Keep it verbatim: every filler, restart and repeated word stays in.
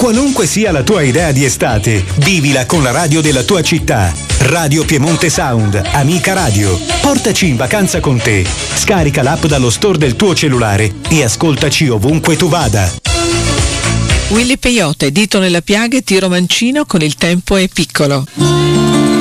Qualunque sia la tua idea di estate, vivila con la radio della tua città. Radio Piemonte Sound, amica radio. Portaci in vacanza con te. Scarica l'app dallo store del tuo cellulare e ascoltaci ovunque tu vada. Willy Peyote, dito nella piaga e tiro mancino con Il tempo è piccolo.